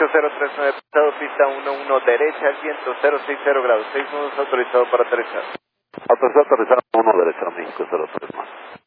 México 039, pasado pista 11 derecha, al viento 060 grados, 6 nudos autorizado para aterrizar. Autorizado, aterrizado 1 derecha, México 03 más.